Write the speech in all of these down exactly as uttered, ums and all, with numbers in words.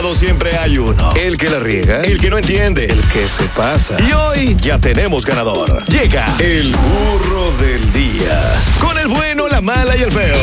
Siempre hay uno, el que la riega, el que no entiende, el que se pasa. Y hoy ya tenemos ganador. Llega el burro del día, con el bueno, la mala y el feo.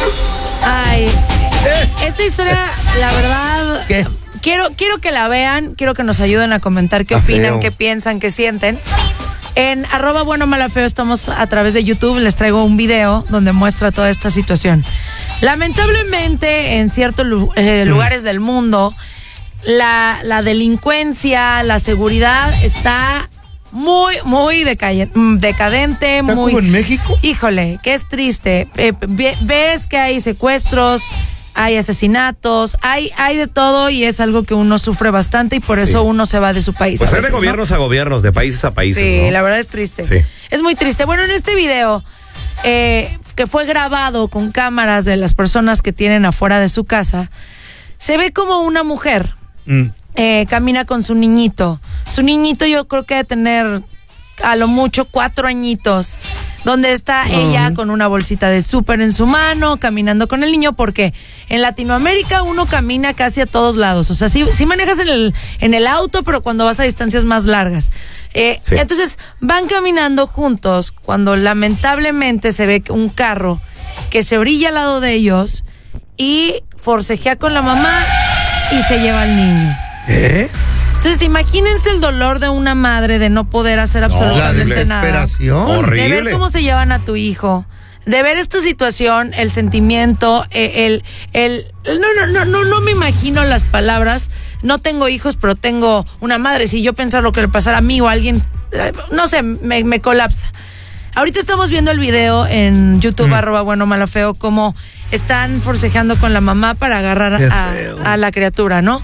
Ay, esta historia, la verdad, ¿qué? Quiero, quiero que la vean, quiero que nos ayuden a comentar qué opinan, qué piensan, qué sienten. En arroba bueno, mala, feo estamos a través de YouTube, les traigo un video donde muestra toda esta situación. Lamentablemente, en ciertos eh, lugares del mundo, la, la delincuencia, la seguridad está muy, muy decay- decadente. ¿Está muy, como en México? Híjole, que es triste. Eh, ves que hay secuestros, hay asesinatos, hay, hay de todo y es algo que uno sufre bastante y por sí. eso uno se va de su país. Pues a hay veces, de gobiernos, ¿no? a gobiernos, de países a países. Sí, ¿no? la verdad es triste. Sí. Es muy triste. Bueno, en este video, eh, que fue grabado con cámaras de las personas que tienen afuera de su casa, se ve como una mujer mm. eh, camina con su niñito. Su niñito yo creo que debe tener a lo mucho cuatro añitos, donde está uh-huh. ella con una bolsita de súper en su mano, caminando con el niño, porque en Latinoamérica uno camina casi a todos lados. O sea, sí, sí manejas en el, en el auto, pero cuando vas a distancias más largas. Eh, sí. Entonces, van caminando juntos cuando lamentablemente se ve un carro que se orilla al lado de ellos y forcejea con la mamá y se lleva al niño. ¿Qué? Entonces, imagínense el dolor de una madre de no poder hacer absolutamente no, la desesperación. nada. Horrible. De ver cómo se llevan a tu hijo. De ver esta situación, el sentimiento, el, el, el no, no, no, no, no me imagino las palabras. No tengo hijos, pero tengo una madre. Si yo pensara lo que le pasara a mí o a alguien, no sé, me, me colapsa. Ahorita estamos viendo el video en YouTube, mm. arroba bueno, mala, feo, cómo están forcejeando con la mamá para agarrar a, a la criatura, ¿no?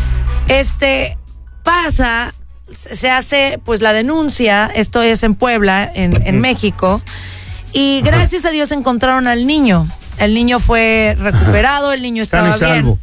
Este... Pasa, se hace pues la denuncia, esto es en Puebla, en, en México, y gracias a Dios encontraron al niño. El niño fue recuperado, el niño estaba bien.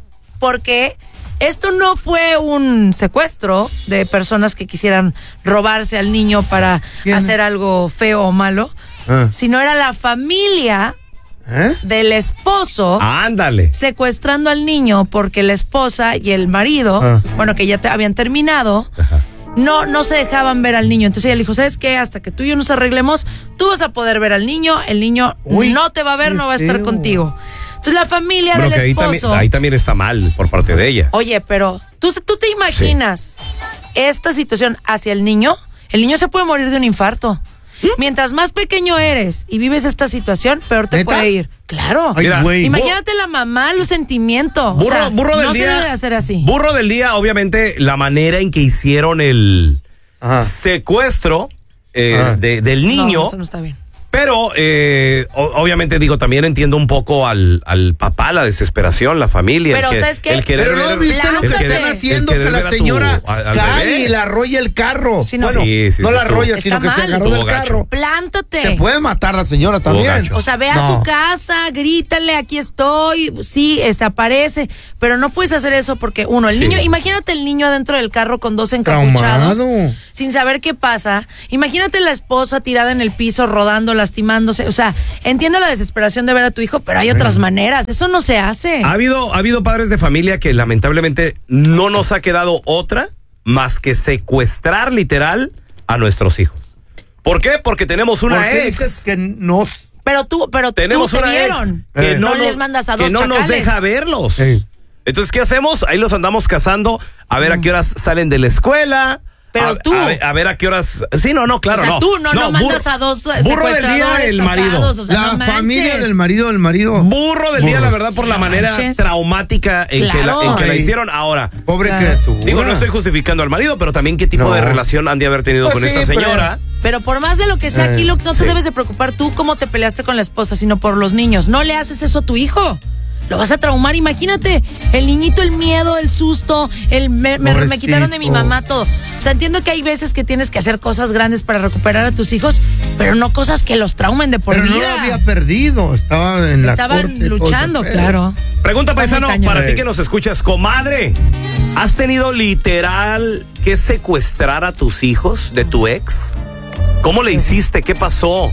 Porque esto no fue un secuestro de personas que quisieran robarse al niño para ¿Quién? hacer algo feo o malo, ah. sino era la familia ¿Eh? del esposo ándale secuestrando al niño porque la esposa y el marido, ah. bueno, que ya te habían terminado, Ajá. no no se dejaban ver al niño. Entonces ella le dijo, ¿sabes qué? Hasta que tú y yo nos arreglemos, tú vas a poder ver al niño, el niño Uy, no te va a ver, no va a estar feo. contigo. Entonces la familia bueno, del ahí esposo... También, ahí también está mal por parte de ella. Oye, pero ¿tú, tú te imaginas sí. esta situación hacia el niño? El niño se puede morir de un infarto. Mientras más pequeño eres y vives esta situación, peor te ¿Neta? puede ir. Claro. Ay, Mira, imagínate la mamá, los sentimientos. Burro, o sea, burro del no día. se debe de hacer así. Burro del día, obviamente, la manera en que hicieron el Ajá. secuestro eh, de, del niño. No, eso no está bien. Pero, eh, obviamente, digo, también entiendo un poco al, al papá, la desesperación, la familia. Pero, el que, ¿sabes qué? El querer Pero no ver, viste lo que querer, están haciendo, que la tu, señora Cari la arrolla el carro. Sí, no. Bueno, sí, sí, no sí, la arrolla, está sino que mal. se agarró Estuvo del gacho. carro. Plántate. Se puede matar la señora también. O sea, ve a no. su casa, grítale, aquí estoy, sí, este aparece, pero no puedes hacer eso porque, uno, el sí. niño, imagínate el niño adentro del carro con dos encapuchados, Traumado. sin saber qué pasa. Imagínate la esposa tirada en el piso, rodando, lastimándose, o sea, entiendo la desesperación de ver a tu hijo, pero hay otras maneras. Eso no se hace. Ha habido, ha habido padres de familia que lamentablemente no nos ha quedado otra más que secuestrar literal a nuestros hijos. ¿Por qué? Porque tenemos una ¿Por qué ex dices que nos... Pero tú, pero tenemos tú te una vieron. ex que Eh. no, no nos, les mandas a dos que no chacales. nos deja verlos. Eh. Entonces, ¿qué hacemos? Ahí los andamos cazando a ver mm. a qué horas salen de la escuela. Pero a, tú. A ver, a ver a qué horas. Sí, no, no, claro, o sea, no. tú no, no, no mandas burro, a dos burro del día, el marido. O sea, la no familia del marido del marido. Burro del burro. día, la verdad, por sí, la manera manches. traumática en, claro. que la, en que la hicieron. Ahora, pobre claro. criatura. Digo, no estoy justificando al marido, pero también qué tipo no. de relación han de haber tenido pues con sí, esta señora. Pero, pero por más de lo que sea, eh, aquí lo, no sí. te debes de preocupar tú cómo te peleaste con la esposa, sino por los niños. No le haces eso a tu hijo. Lo vas a traumar, imagínate, el niñito, el miedo, el susto, el me, me, me quitaron de mi mamá, todo. O sea, entiendo que hay veces que tienes que hacer cosas grandes para recuperar a tus hijos, pero no cosas que los traumen de por pero vida. Pero no lo había perdido, estaba en la Estaban corte, luchando, claro. Pregunta, Está paisano, para eh. ti que nos escuchas, comadre, ¿has tenido literal que secuestrar a tus hijos de tu ex? ¿Cómo le hiciste? ¿Qué pasó?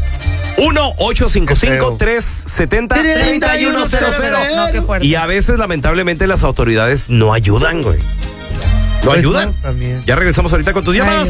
uno ocho cinco cinco, tres siete cero, tres uno cero cero. No, qué fuerte. Y a veces, lamentablemente, las autoridades no ayudan, güey. No Pues ayudan. no, también. Ya regresamos ahorita con tus llamadas.